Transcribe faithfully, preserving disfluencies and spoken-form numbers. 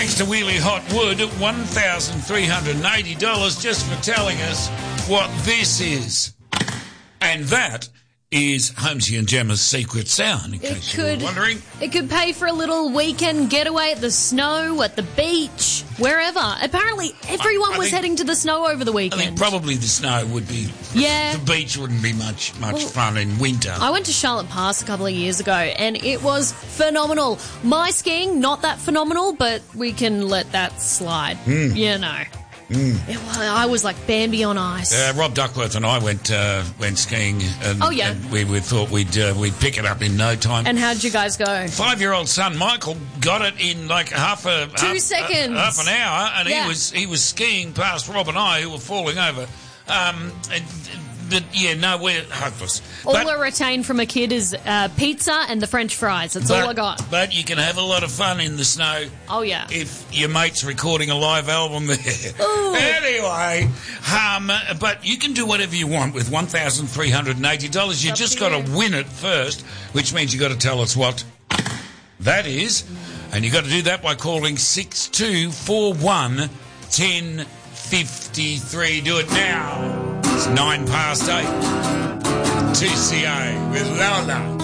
Thanks to Wheelie Hot Wood, one thousand three hundred eighty dollars just for telling us what this is. And that is Holmesy and Gemma's secret sound, in It case you could, were wondering. It could pay for a little weekend getaway at the snow, at the beach, wherever. Apparently, everyone I- I was think- heading to the snow over the I weekend. think probably the snow would be... Yeah. The beach wouldn't be much much Well, fun in winter. I went to Charlotte Pass a couple of years ago, and it was phenomenal. My skiing, not that phenomenal, but we can let that slide. Mm. You know. Mm. It was, I was like Bambi on ice. Uh, Rob Duckworth and I went uh, went skiing, and, Oh, yeah. and we, we thought we'd uh, we'd pick it up in no time. And how'd you guys go? Five-year-old son Michael got it in like half a Two half, seconds. uh, half an hour, and Yeah. he was he was skiing past Rob and I, who were falling over. Um, and, but yeah, no, we're hopeless. All but, I retain from a kid is uh, pizza and the French fries. That's but, all I got. But you can have a lot of fun in the snow. Oh, yeah. If your mate's recording a live album there. Ooh. Anyway, um, but you can do whatever you want with one thousand three hundred eighty dollars. You Up just to got you. to win it first, which means you got to tell us what that is. And you got to do that by calling six two four one, one oh five three. Do it now. It's nine past eight. T C A with Lola.